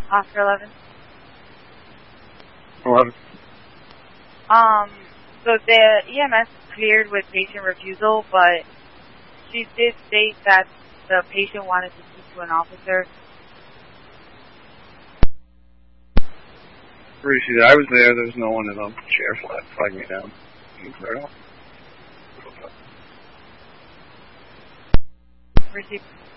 Oscar 11. 11. So the EMS cleared with patient refusal, but she did state that the patient wanted to speak to an officer. Appreciate it. I was there. There was no one in the chair flagging me down. Clear it off. Received.